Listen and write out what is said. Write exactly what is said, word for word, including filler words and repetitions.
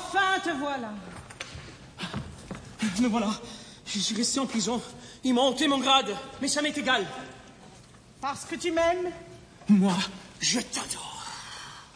Enfin te voilà. Me voilà. Je suis resté en prison. Ils m'ont ôté mon grade, mais ça m'est égal. Parce que tu m'aimes? Moi, je t'adore.